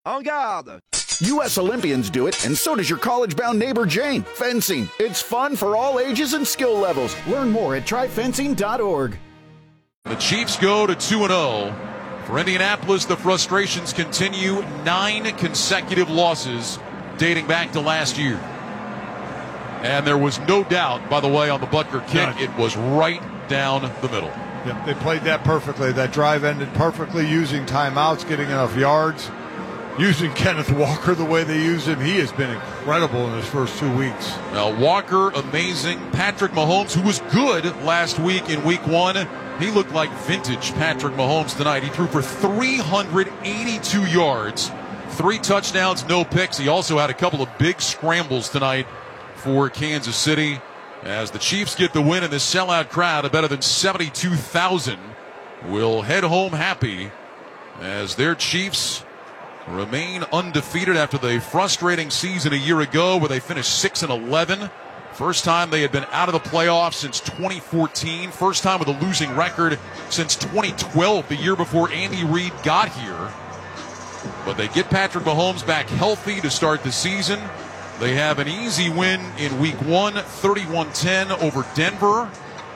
En garde! U.S. Olympians do it, and so does your college-bound neighbor Jane. Fencing. It's fun for all ages and skill levels. Learn more at tryfencing.org. The Chiefs go to 2-0. For Indianapolis, the frustrations continue. 9 consecutive losses dating back to last year. And there was no doubt, by the way, on the Butker kick, it was right down the middle. Yep, they played that perfectly. That drive ended perfectly, using timeouts, getting enough yards. Using Kenneth Walker the way they used him, he has been incredible in his first 2 weeks. Now, Walker, amazing. Patrick Mahomes, who was good last week in week 1, he looked like vintage Patrick Mahomes tonight. He threw for 382 yards, 3 touchdowns, no picks. He also had a couple of big scrambles tonight for Kansas City as the Chiefs get the win, and this sellout crowd of better than 72,000 will head home happy as their Chiefs remain undefeated after the frustrating season a year ago where they finished 6-11. First time they had been out of the playoffs since 2014. First time with a losing record since 2012, the year before Andy Reid got here. But they get Patrick Mahomes back healthy to start the season. They have an easy win in week 1, 31-10 over Denver.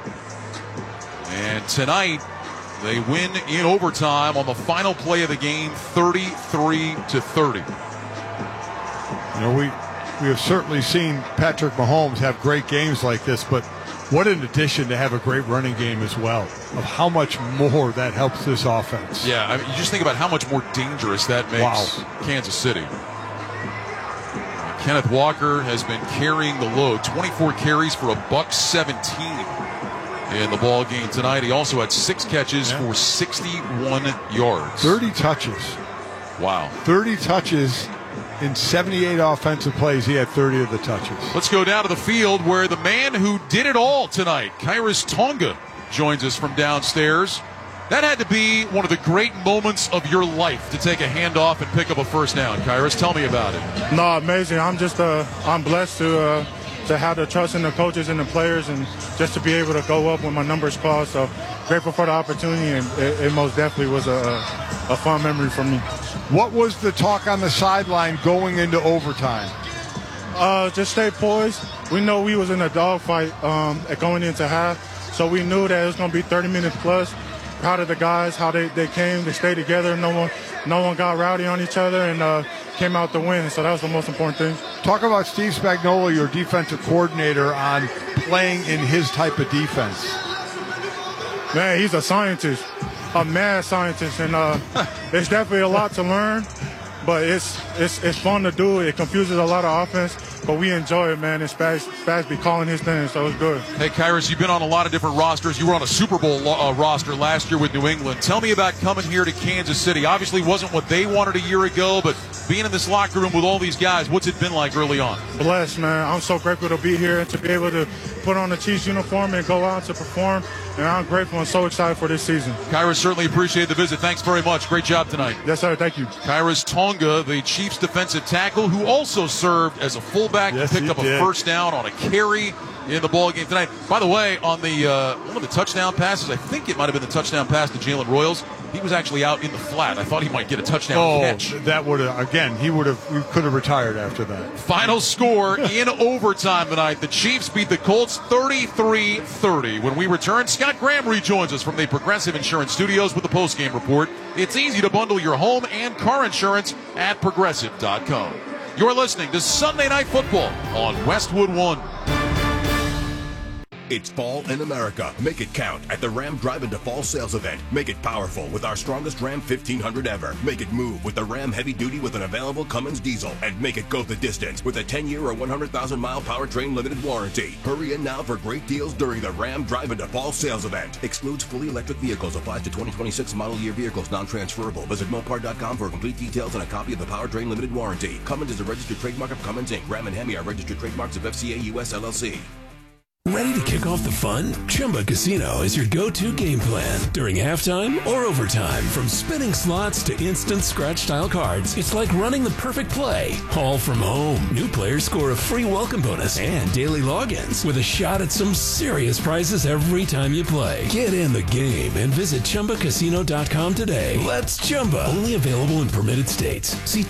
And tonight, they win in overtime on the final play of the game, 33-30. You know, we have certainly seen Patrick Mahomes have great games like this, but what an addition to have a great running game as well, of how much more that helps this offense. Yeah, I mean, you just think about how much more dangerous that makes Kansas City. Kenneth Walker has been carrying the load, 24 carries for $117. In the ball game tonight. He also had 6 catches for 61 yards. 30 touches. Wow. 30 touches in 78 offensive plays. He had 30 of the touches. Let's go down to the field where the man who did it all tonight, Khyiris Tonga, joins us from downstairs. That had to be one of the great moments of your life to take a handoff and pick up a first down. Khyiris, tell me about it. No, amazing. I'm blessed to have the trust in the coaches and the players, and just to be able to go up when my number's called. So grateful for the opportunity, and it most definitely was a fun memory for me. What was the talk on the sideline going into overtime? Just stay poised. We know we was in a dogfight going into half, so we knew that it was going to be 30 minutes plus. Proud of the guys, how they came, they stayed together. No one got rowdy on each other, and came out to win. So that was the most important thing. Talk about Steve Spagnuolo, your defensive coordinator, on playing in his type of defense. Man, he's a scientist, a mad scientist, and it's definitely a lot to learn. But it's fun to do. It confuses a lot of offense, but we enjoy it, man. And Spaz be calling his thing, so it's good. Hey, Khyiris, you've been on a lot of different rosters. You were on a Super Bowl roster last year with New England. Tell me about coming here to Kansas City. Obviously wasn't what they wanted a year ago, but being in this locker room with all these guys, what's it been like early on? Blessed, man. I'm so grateful to be here and to be able to put on the Chiefs uniform and go out to perform. And I'm grateful and so excited for this season. Khyiris, certainly appreciate the visit. Thanks very much. Great job tonight. Yes, sir. Thank you. Khyiris Tonga, the Chiefs defensive tackle, who also served as a fullback, picked up a first down on a carry in the ball game tonight. By the way, on the one of the touchdown passes, I think it might have been the touchdown pass to Jalen Royals, he was actually out in the flat. I thought he might get a touchdown catch. That would have, again, he could have retired after that. Final score in overtime tonight. The Chiefs beat the Colts 33-30. When we return, Scott Graham rejoins us from the Progressive Insurance Studios with the postgame report. It's easy to bundle your home and car insurance at Progressive.com. You're listening to Sunday Night Football on Westwood One. It's fall in America. Make it count at the Ram Drive Into Fall sales event. Make it powerful with our strongest Ram 1500 ever. Make it move with the Ram Heavy Duty with an available Cummins diesel. And make it go the distance with a 10-year or 100,000-mile powertrain limited warranty. Hurry in now for great deals during the Ram Drive Into Fall sales event. Excludes fully electric vehicles. Applies to 2026 model year vehicles. Non-transferable. Visit Mopar.com for complete details and a copy of the powertrain limited warranty. Cummins is a registered trademark of Cummins Inc. Ram and Hemi are registered trademarks of FCA US LLC. Ready to kick off the fun? Chumba Casino is your go-to game plan during halftime or overtime. From spinning slots to instant scratch-style cards, it's like running the perfect play, all from home. New players score a free welcome bonus and daily logins with a shot at some serious prizes every time you play. Get in the game and visit ChumbaCasino.com today. Let's Chumba. Only available in permitted states. See